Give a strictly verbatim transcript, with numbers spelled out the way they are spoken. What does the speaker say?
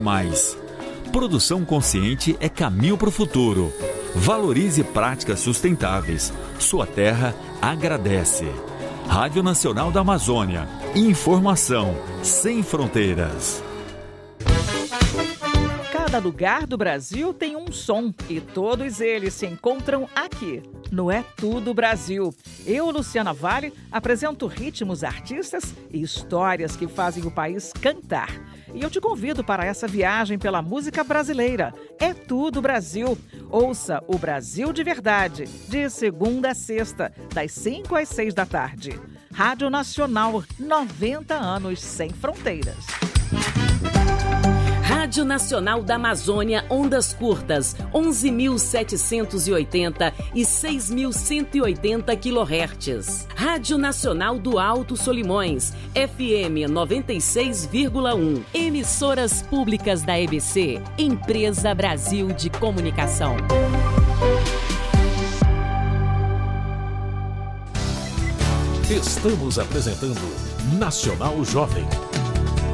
Mais. Produção consciente é caminho para o futuro. Valorize práticas sustentáveis. Sua terra agradece. Rádio Nacional da Amazônia. Informação sem fronteiras. Cada lugar do Brasil tem um som e todos eles se encontram aqui, no É Tudo Brasil. Eu, Luciana Vale, apresento ritmos, artistas e histórias que fazem o país cantar. E eu te convido para essa viagem pela música brasileira. É Tudo Brasil. Ouça o Brasil de Verdade, de segunda a sexta, das cinco às seis da tarde. Rádio Nacional, noventa anos sem fronteiras. Rádio Nacional da Amazônia, ondas curtas, onze mil setecentos e oitenta e seis mil cento e oitenta quilohertz. Rádio Nacional do Alto Solimões, F M noventa e seis vírgula um. Emissoras públicas da E B C, Empresa Brasil de Comunicação. Estamos apresentando Nacional Jovem.